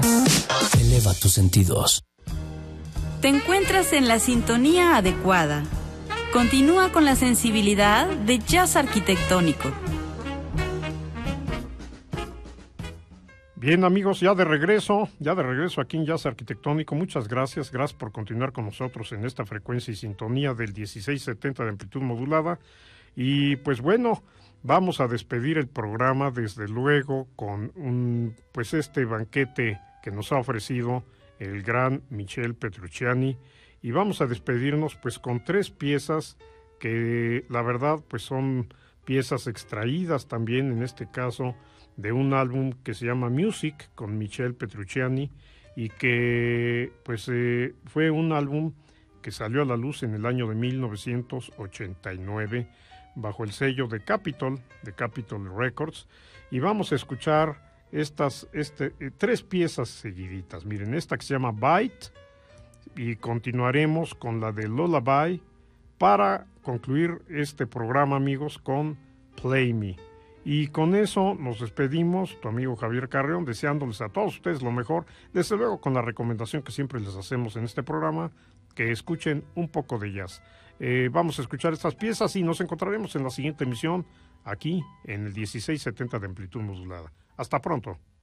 Eleva tus sentidos. Te encuentras en la sintonía adecuada. Continúa con la sensibilidad de jazz arquitectónico. Bien, amigos, ya de regreso aquí en Jazz Arquitectónico. Muchas gracias por continuar con nosotros en esta frecuencia y sintonía del 1670 de amplitud modulada. Y pues bueno, vamos a despedir el programa desde luego con este banquete que nos ha ofrecido el gran Michel Petrucciani, y vamos a despedirnos pues con 3 piezas que la verdad pues son piezas extraídas también en este caso de un álbum que se llama Music con Michel Petrucciani, y que pues fue un álbum que salió a la luz en el año de 1989 bajo el sello de Capitol Records. Y vamos a escuchar 3 piezas seguiditas. Miren, esta que se llama Bite, y continuaremos con la de Lullaby para concluir este programa, amigos, con Play Me. Y con eso nos despedimos, tu amigo Javier Carreón, deseándoles a todos ustedes lo mejor, desde luego con la recomendación que siempre les hacemos en este programa, que escuchen un poco de jazz. Vamos a escuchar estas piezas y nos encontraremos en la siguiente emisión aquí en el 1670 de amplitud modulada. Hasta pronto.